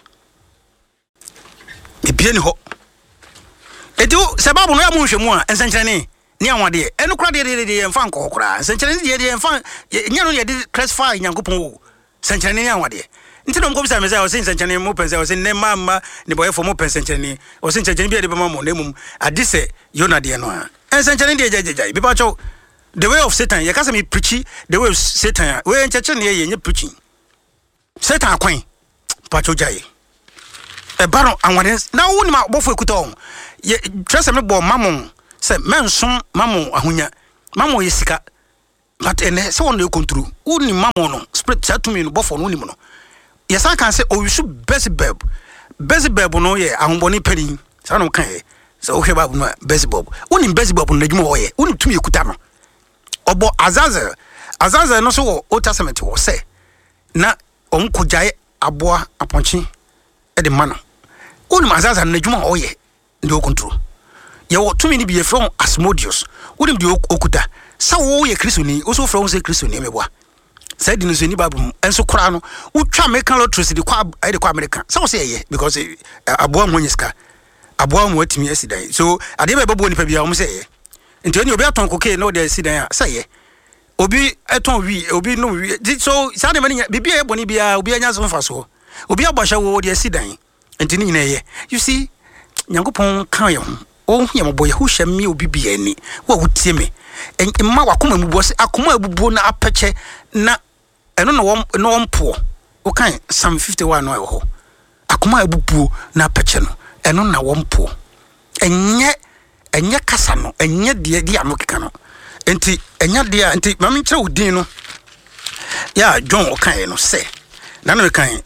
bi bie ni ho edu sababu no ya mu hwemu a ensenkyerene ni anwade enu kura de de de emfa nko kura ensenkyerene de de emfa nya no ye de classify Nyankopon wo ensenkyerene ni anwade nti no mko bisa me say o ensenkyerene mo pense o ne mama ne boye fo mo pense ensenkyerene o ensenkyerene bi de be mama na mum adise yona de no a ensenkyerene de jajajai bi ba cho the way of Satan, you can't me preaching the way of Satan. We in church near you preaching. Satan queen, Pacho Jay. A baron and what is now one my both could own. Ye trust me, bo mammon, said man, son, mammo, ahunya, mammo is sika. but ene se won dey control uni mamo no spirit say to me no bofo no nim no yes I can say oh you should Beelzebub Beelzebub no ye ahonboni pani say no kan ye so okay babu no Beelzebub uni Beelzebub no adwuma wo ye uni tumi ekuta no obo Azazel Azazel no so Old Testament wo say na onko jaye aboa aponchi e de mano uni Azazel no adwuma wo ye ndi control ye wo tumi ni be from Asmodeus uni di okuta sa wo ye Kristoni wo so from say Kristoni meboa said in the Bible and so crown who try make electricity kwa I the American so say yeah because aboa mo nyiska aboa mo atimi asidan so ade be babo ni pa bia o mo say nti oni obi aton koke no dey asidan say yeah obi eton wi obi no wi so say de mani bibia e boni bia obi anya so faso obi abahwa wo dey asidan nti ni nyina ye you see nyankopon kan ye o hu ye moboye hu hye me obi bia ni wo wutie me emma wakoma mubuo se akoma abubuo na apeche na eno no won no wonpo o kan Psalm fifty-one no e ho akoma abubuo na apeche no eno na wonpo enye enye kasa no enye de de anokeka no enti enye de enti mame nkyere odin no ya John o kan no se na no kan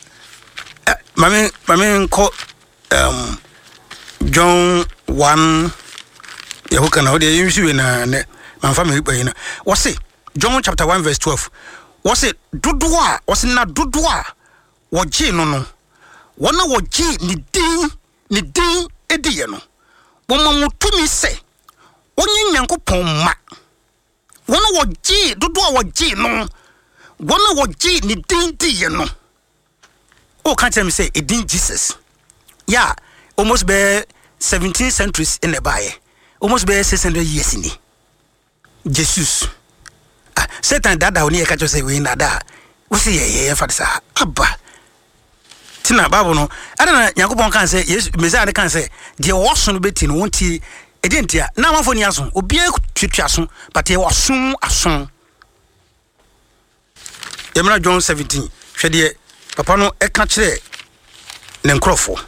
mame mame nko um John one ya ho kana ho de yimsi na ne manfa me pa ina wo se John chapter one verse twelve wo se dodo a wo se na dodo a wo gi no no wona wo gi ni din ni din ediye no wo ma mutumi se onye Nyankopon ma wona wo gi dodo a wo gi no wona wo gi ni din diye no o kan tell me say e din Jesus yeah almost be seventeen centuries in the Bible almost be six hundred years in it Jesus ah Satan dada oni e ka cho say we na da wo say ye ye fa sa aba tina Bible no ada na Yakobon kan say yes Messiah kan say de woso no beti no wonti e de ntia na amafo ni aso obi twetwa so but e woso aso Emra John seventeen hwe de papa no e ka kire ne nkrofo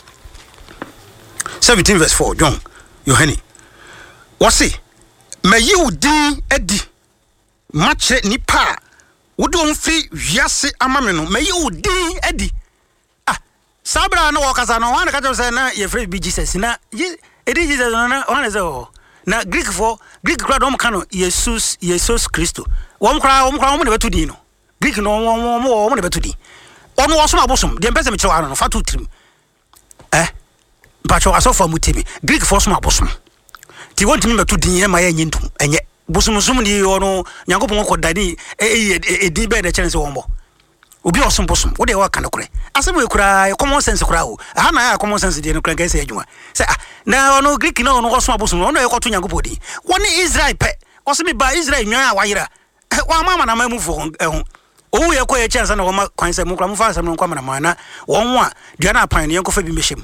seventeen verse four John Yohani wasi mayi udin edi mache nipa wodo mfiri wiase amame no mayi udin edi ah sabra na wakasa no wan ka say na ye free be Jesus na edi Jesus na wan say oh na Greek for Greek crowd om kano Jesus Jesus Christo wom kra wom kra wom ne betu din no Greek no wom wom ne betu din ono wosom abosom de mpese me kire no fatu trim eh bacho asofa mutimi Greek for som abosom ti wonti me betu din e ma ye nyintum enye bosomsom ni ono Nyankopon ko dani e e di be de chance wombo obi osom bosom wo de wa kana kure asem we kura common sense kura o ha na ya common sense de no kura ngai se adwuma se ah na ono Greek na ono osom bosom ono e ko to Nyankopon di woni Israel pe osemi ba Israel nwan a wayira wa mama na mamu fo ehun owu ye ko ye chance na wo ma kwan se mu kura mu fa asem no kwa mana mana won wa dua na apan ne yanko fa bi mehim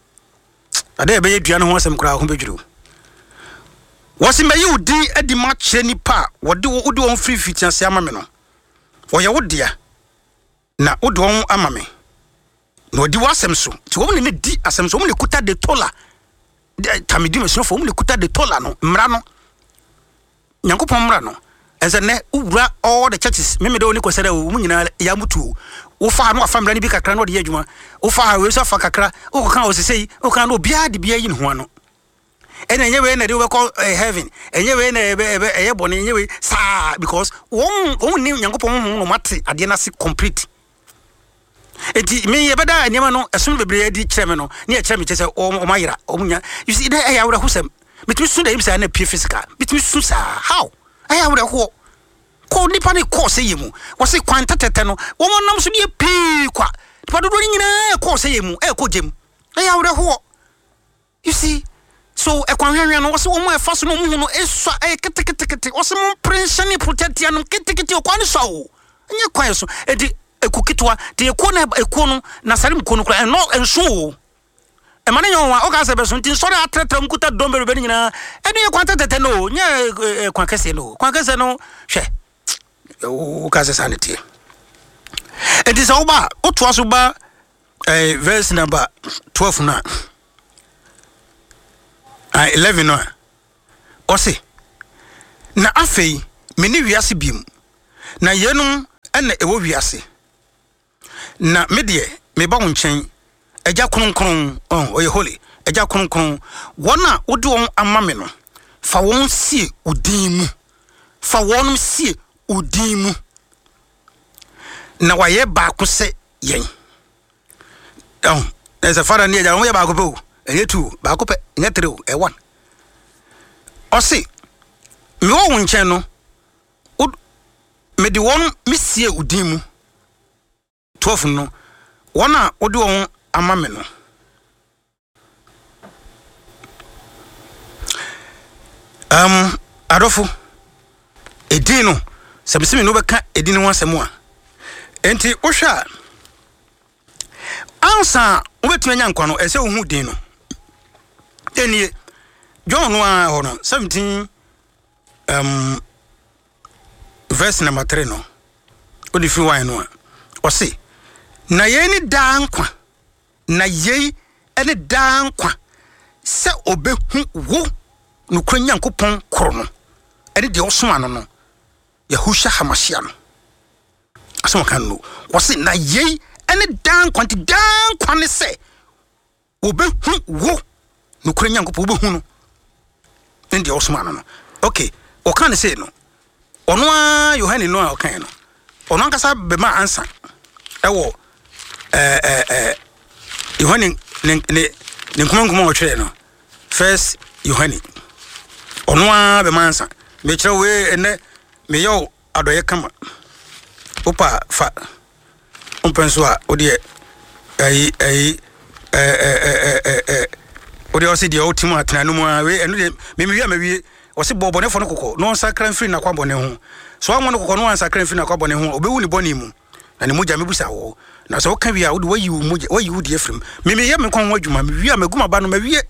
ade be ye dua no ho asem kura ho bedwuru wasi mayi udi edi ma kire nipa wode wode won free fitianse amame no wo ye wodia na wode won amame no di wasem so ti wo ne di asem so wo ne kuta de tola tamidi meso fo wo ne kuta de tola no mra no Nyankopon mra no ense ne ura all the churches meme de oni ko sere wo nyina ya mutu wo fa no afa mra ni bi kakra no de adwuma wo fa we so fa kakra wo kan wo sesei wo kan no bia de bia yi ne ho ano ene enye we na de we call heaven enye we na ebe ebe eye bone enye we sa because won won ni Nyankopon ho no mate ade na se complete enti me ye beda enema no esun bebre adi kire me no ne e kire me kire se o mayira o munya you see dey ya wura husem bitimi sun dey bisa na pure physical bitimi sun sa how aya wura ho ko nipa ne ko se yemu wo se kwanta tete no wo nam so de pi kwa nipa do do nyina ko se yemu e ko jem aya wura ho you see so e kwanhwenhwe no wo se wo mo e fa so no mu no eswa e kete kete kete wo se mo pressure protect ya no kete kete o kwan so wo nye kwan so e di ekukitwa de eko na eko no na sare mko no kra no enso wo e mane nyon wa o ka se be so ntin sore atretra mkuta dombe be nyina e de kwanta tete no nye kwan kese no kwan kese no hwe o ka se sanity e di so ba o to aso ba eh verse number twelve na ah eleven no o se na afei meni wiase biem na yenum ene ewo wiase na medie me ba wo nchen agya kronkron oh oye holy agya kronkron wona wode won ama me no fa won sie odin mu fa wonum sie odin mu na waye ba ko se yen oh there's a father near ya ba ko pe o enye two ba ko pe enye three e one o se me wo nchen no me di won me sie odin mu twelve no wona wode won ama me no um adofo edin no sebisimi no beka edin no asemo a enti ohwa ansa obetuma nya nkwa no ese ohu din no enie John no a ho no seventeen um verse number three no odi fi wan no a o se na ye ni da nkwa na ye ene da nkwa se obehu wo no kura Nyankopɔn koro no ene de osoma no no Yahusha Hamashia no asoma kan no wose na ye ene dan kwanti dan kwane se obehu wo no kura Nyankopɔn obehu no ene de osoma no no okay o kan se no ono a Yohane no a o kan no ono ankasa be ma ansa ewo eh eh eh Yohane ne ne ne kuma kuma o twere no first Yohane ono a be mansa me kire we ene me yo adoye kama opa fa umpenso a odi ai ai eh eh eh eh odi o se dia o timu atena no mu a we eno de me me wi me wi o se bobone fo no kokko no sakran free na kwabone ho so anwo no kokko no sakran free na kwabone ho obewu ni boni mu na ne moja mebusa wo na so ka wi a odi wayi wo moja wayi wo de afrim me me ye me kon wadwuma me wi a maguma ba no me wi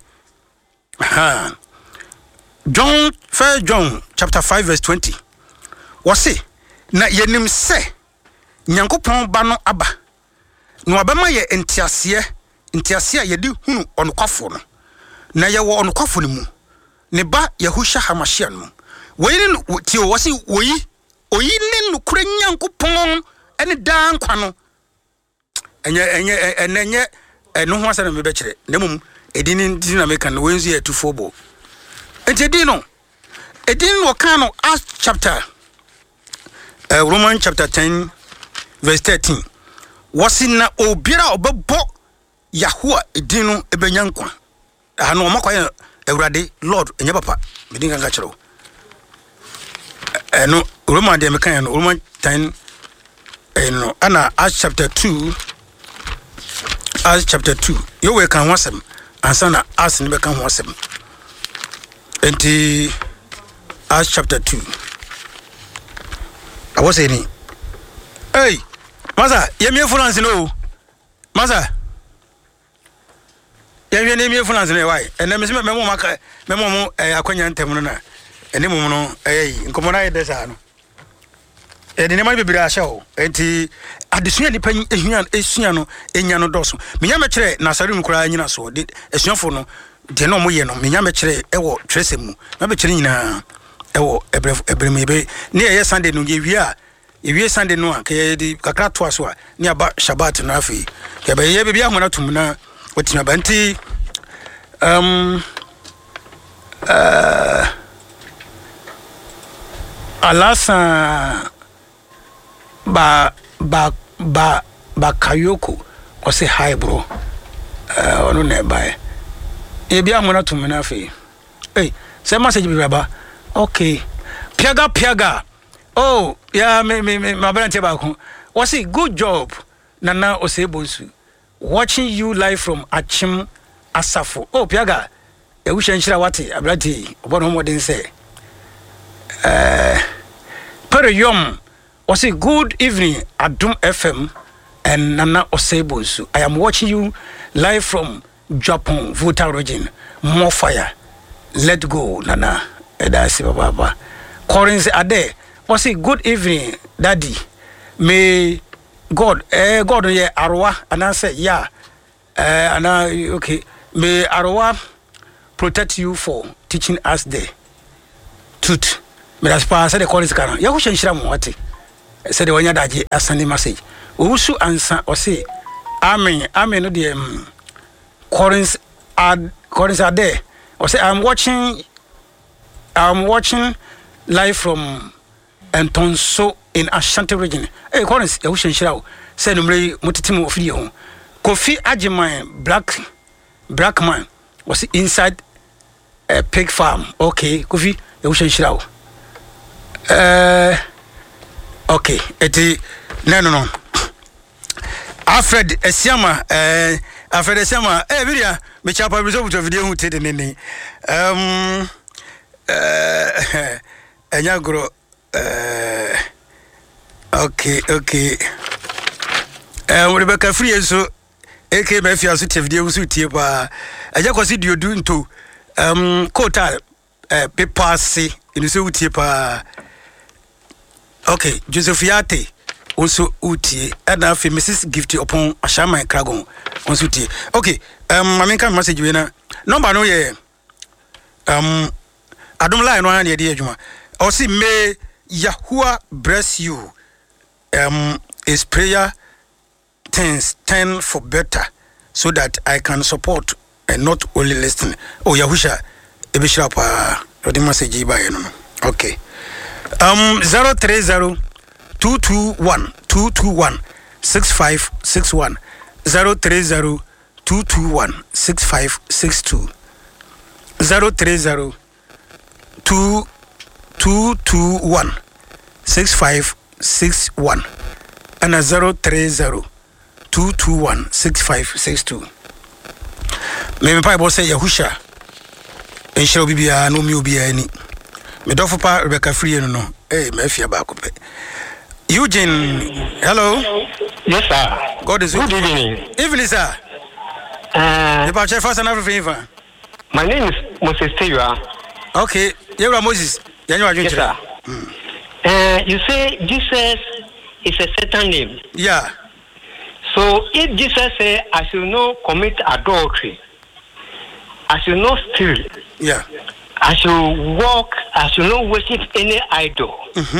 ha John First John chapter five verse twenty. Wase na yenim se Nyankopɔn ba no aba. No abema ye entiase, entiase a yedi hunu onokwafo no. Na ye wo onokwafo no mu. Ne ba Yahusha Hamashia no. Woyin ti o wase woyi, oyi ne no kura Nyankopɔn ene dan kwa no. Enye enye enenye eno ho asana me be kire. Nemum edini ndi na meka no wenzu ye tufo bo. Enti edino edin no kan no Acts chapter uh, Roman chapter ten verse thirteen wasina obiara obebo Yahua edin no ebenyankwa ano omakwa Ewurade Lord enye papa medin kan ka kire o eno Roman de mekan no Roman ten eno ana Acts chapter two Acts chapter two yo we kan wasem ansa na Acts ne be kan wasem enti Acts chapter two. I was saying, hey, Maza, you me France no, Maza. You name me France no why? And then me me mo maka me mo mo eh akwanya ntem no na. Ene mo no eh nkomo na yede sa no. E de ne ma bibira ahya o. Enti adesua nipa ehua esua no enya no doso. Me nya me kire na sare mu kura nyina so. De esuafo no de no mo ye no me nya me kire ewo tresemu. Na be kire nyina ewo ebre ebre me be ne ye Sunday no ye wi a ye wi Sunday no a ke di kakra to aso a ne aba Shabbat na afi. Ke be ye bibia hona tum na otima banti um uh alasa ba ba ba ba kayoko o say hi bro uh ono na ba e bia hona tum na afi eh say message bi baba okay piaga piaga oh yeah me me me my brother ba was it good job nana osebonsu watching you live from Achim Asafo oh piaga e wu hyenhyira wate abrati obono modern say eh Periyom was it good evening Adum F M and nana osebonsu I am watching you live from Japan Volta region more fire let go nana edasi baba currency ade was it good evening daddy may God eh God ye arwa and I say yeah eh and I okay may arwa protect you for teaching us the truth me das pa say the call is kana Yahusha nshira mo wate say the wanya daje asani message owusu ansa o say amen amen no de um, Collins are Collins are there o say I'm watching I'm watching live from Entonso in Ashanti region. Hey, Collins, Yahusha nshira say no mre mutitimu ofidi ho Kofi Ajiman black black man was inside a pig farm. Okay, Kofi Yahusha nshira uh okay eti no no no Alfred Esiama eh Alfred Esiama eh video me chapa biso buto video hu tede nene um eh enyagro eh okay okay eh Rebecca Free so eke me fia so te video so tie pa eja kwasi diodu nto um kota eh paper se inu so tie pa. Okay, Joseph Yate also uti and afi Missus Gifty upon Ashama Kragon also uti. Okay, um I mean can message you na number no ye um I don't lie no na dey adwuma. O say may Yahuwah bless you. Um is prayer things turn for better so that I can support and not only listen. Oh Yahusha ebishira pa odi message ba ye no. Okay. Um zero three zero two two one two two one six five six one zero three zero two two one six five six two zero three zero two two two one six five six one and a zero three zero two two one six five six two. Me me pa say Yahusha enshiro bibia no mi obi ani. Me do for Rebecca Free no no. Hey, me fia ba ko pe. Eugene, hello. Yes, sir. God is good evening. Evening, sir. Uh, the Pastor first and everything. My name is Moses Tewa. Okay, you are Moses. Yes, sir. Mm. Uh, you say Jesus is a certain name. Yeah. So if Jesus say I should not commit adultery, I should not steal. Yeah. I should walk, I should not worship any idol.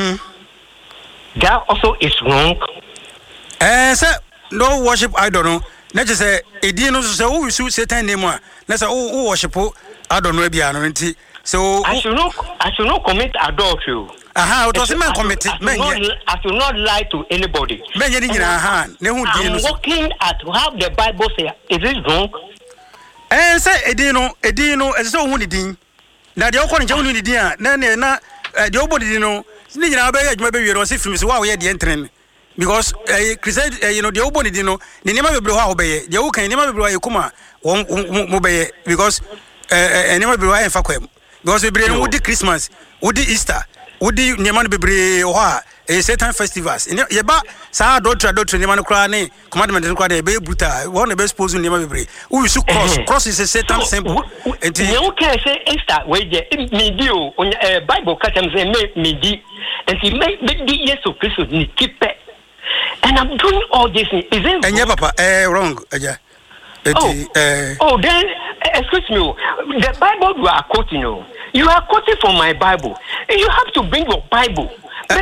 Mm-hmm. That also is wrong. Eh, sir, no worship idol. No, not just say, a dear no, so we should say ten name one. Let's say, oh, worship, I don't know, maybe I don't know. So I should not, I should not commit adultery. Aha, it was a man committed. I should not lie to anybody. Men, you didn't hand. I'm looking at how the Bible says. Is it wrong? Eh, say, a dino, a dino, as so wounded. Now the old Johnny dear, Nana, the old body, you know, Nina, maybe you don't see from wow, we had the entering because a Christian, you know, the old body, you know, they never blow out by the old can never blow a kuma, won't mobile because a never blow a faquem because we bring woody Christmas, woody Easter, woody Neman Bebre or a certain festivals. In your back, Sa Doctor, Doctor Neman Crane, commandment and Crane, Bay Buta, one of the best pose in Neman Bebre. Who is cross? Cross is a certain symbol. And you can say Easter, where me do on a Bible customs and make me di, and he make the years of Christmas keep it. And I'm doing all this. Is it? And yeah, Papa, eh, wrong. Yeah. Oh, uh, oh, then, excuse me, the Bible you are quoting, you, you are quoting from my Bible. You have to bring your Bible.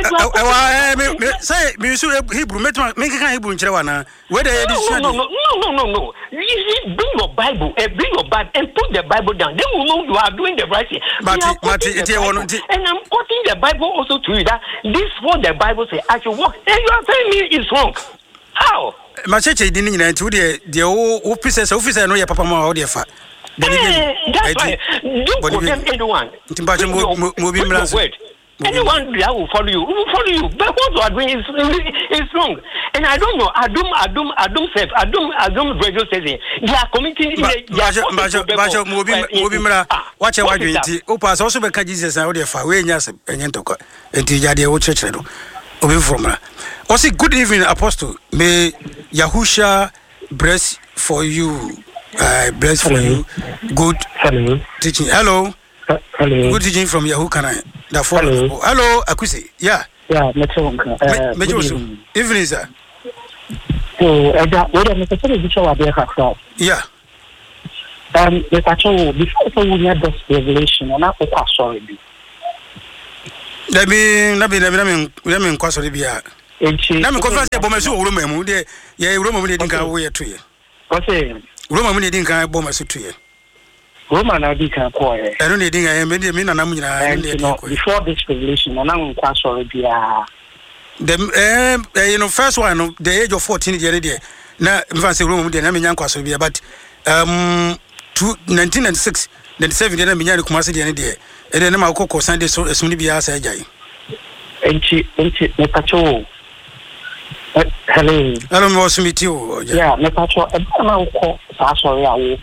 Say, Hebrew, make a Hebrew in Chewana. Whether no, no, no, no, no, no. You bring your Bible, uh, bring your Bible, and put the Bible down. Then we know you are doing the right thing. And I'm quoting the Bible also to you that this is what the Bible says. I should walk. And you are telling me it's wrong. How? My church didn't know the the officers, officer, no, your papa, or dear fat. That's why. Don't condemn anyone. Anyone that will follow you, will follow you. But what you are doing is, is wrong. And I don't know. Adum, Adum, Adum, self, Adum, Adum, radio station. They are committing. Bajo, Mobimra, watch your identity. Opas also because Jesus and audio for way, yes, and Yentoka, and Tijadia Church. Obi from her. Also, good evening, Apostle. May Yahusha bless for you. I bless for you. Good Hello. teaching. Hello. Hello. Good teaching from Yahoo. Can I? The Hello. Hello, Akusi. Yeah. Yeah, Metro. Metro. Evening, sir. So, what am I saying? Yeah. Um, before we had this revelation, and I'm quite sorry. let me na be na me na me nkwa so de bia na me conference e bomasu wo roma mu de ye roma mu de dinka wo ye to ye o say roma mu de dinka bomasu to ye Roma na di kan ko e eno ne dinka ye me de me na nam nyina ne de ko before this revelation na nan nkwa so bia the eh you know first one no the age of fourteen de de na mfa say roma mu de na me nya nkwa so bia but um nineteen ninety-six ninety-seven de na me nya de kuma se de ne de e de na ma kokko Sunday so esum ni bia sa jai enti enti me pacho hello hello mo smith you yeah me pacho e ba na ko sa so ya wo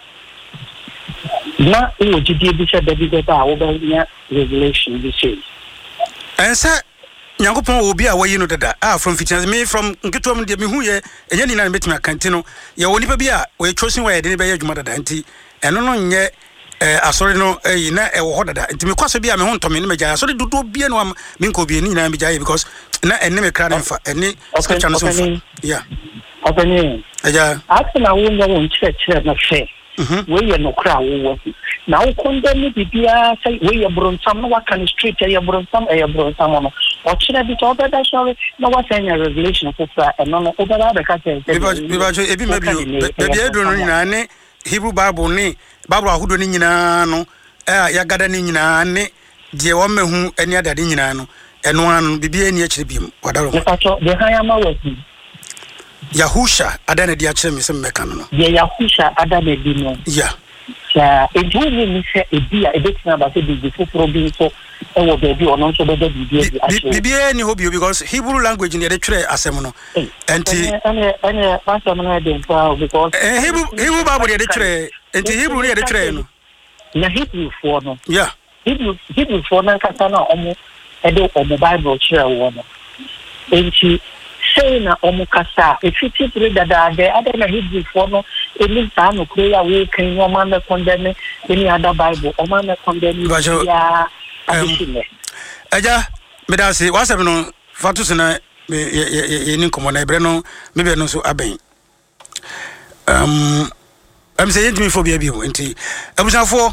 na o jide bi se David ba wo ba nya revelation bi say ensa Nyankopon obi a wayi no dada ah from fitness me from nketom de me hu ye enye ni na metimi akante no ye woni pa bi a we chosen wa ye de be ye adwuma dada nti eno no nye eh asori no eh na e wo ho dada nti me kwaso bi a me ho ntome ne meja asori dodo bi no me nko bi ni na meja ye because na enne me kra na mfa enne scripture no so yeah openi aja akina wo nya wo church na fe we ye no kra wo na wo condemn bibia say we ye bronsam no wakan street ye bronsam e ye bronsam no o chira bi to beda sorry no what any revelation for and no o beda be ka say bi ba ebi mabio be edo no nyina ne Hebrew Bible ne Bible ahodo ne nyina no eh ya gada ne nyina ne de wo mehu ani adade nyina no eno an bibia ni akire biem wadaro mo pato de haya ma wati Yahusha adana di akire me se meka no ye Yahusha adana di no yeah ya ejuni ni se ebia ebetina ba se bi foforo bi so e wo be bi ono so be bi bi bi bibia ni hobio because Hebrew language ni de twere asem no enti ene ene pastor no de for because eh Hebrew Hebrew Bible de twere enti Hebrew ni de twere no na Hebrew for no yeah Hebrew Hebrew for na kasa na omo e de omo Bible twere wo no enti say na omo kasa e fiti pre dada de ada na Hebrew for no e mean ta no prayer we kan yo man na condemn any other Bible o man na condemn ya adishime aja me da say wasem no fatus na ye ni komo na ebre no me be no so aben um am say yentimi phobia bi ho enti abusafo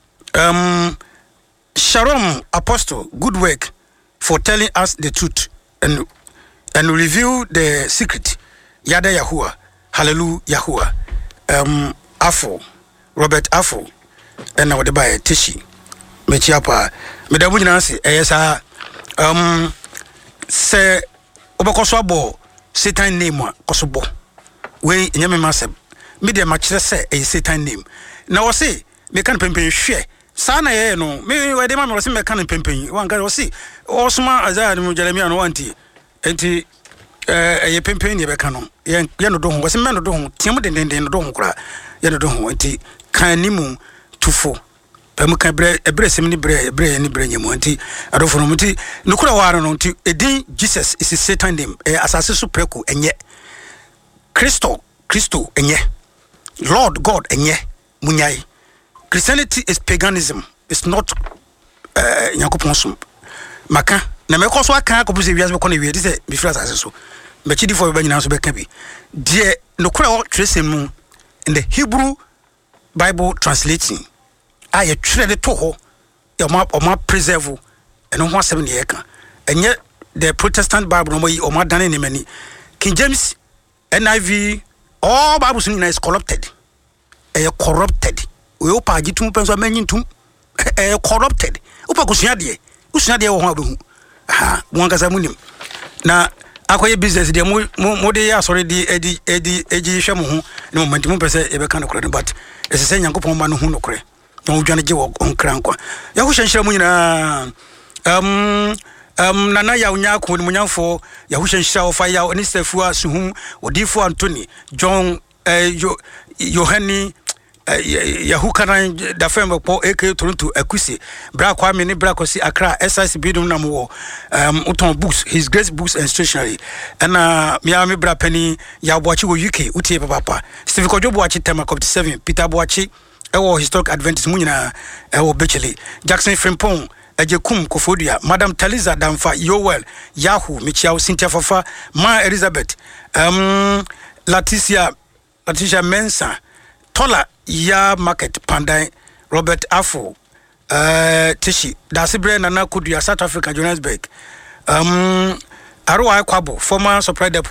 um Shalom Apostle, good work for telling us the truth and and reveal the secret. Yada Yahuwah, hallelujah Yahuwah. Um, Afo, Robert Afo, and now the buyer Tishi, Mechiapa, Medabu Nancy, Esa, um, say Obakoswabo, Satan name, Kosobo, we Yami Masab, Media Match say a Satan name. Now I say, me can pimp share. Sana ye no me we de ma me se me kan pempen wan ga o si osuma azaa mu Jeremia no wanti enti eh ye pempen ye be kan no ye ye no do ho se me no do ho tiam den den den do ho kura ye no do ho enti kan ni mu tufo pem kan bre ebre sem ni bre bre ni bre nyemu enti adofo no mti no kura waro no enti edin Jesus is Satan name eh asase so preku enye Christo Christo enye Lord God enye munyai. Christianity is paganism. It's not uh Yakoponsum. Maka na me koso aka ko buse wiase be kono wie say me fira asase so. Me chidi for be nyina so be ka bi. De no kura o tresem mu in the Hebrew Bible translating. I a trade to ho e ma o ma preserve e no ho asem ne ye ka. Enye the Protestant Bible no mo yi o ma dane ne mani. King James, N I V, all Bibles is corrupted. E corrupted. We opa agitum penso manyintum eh corrupted opa kusua de kusua de wo ho abehu aha mo nkasa munim na akoye business de mo mo de ya sori di edi edi egi hwe mo ho ne mo mantimu pese e be kan okore but esese Nyankopon ma no hu nokore na odwane je wo onkra nkwa ya ho hyenhyira mu nyina um um nana ya unya ko ni munyamfo ya ho hyenhyira wo fa ya oni sefua suhum odifo Anthony John eh Yohani Yahukaran da fem po A K Toronto Akusi bra kwa me ni bra kosi Accra S I C bidum na mo um uton books his great books and stationery na me am bra pani ya boachi wo U K utie papa Steve Kojo boachi tema cop seven Peter boachi e wo historic adventist mu nyina e wo Bechele Jackson Frimpong Ejekum Kofodia Madam Taliza Damfa Yowel Yahoo Michiao Cynthia Fafa Ma Elizabeth um Leticia Leticia Mensa Tola Ya Market Pandai Robert Afo uh, Tishi, Dasibre Nana Kudia, South Africa, Johannesburg. Um, Arua Kwabo, former supply depot.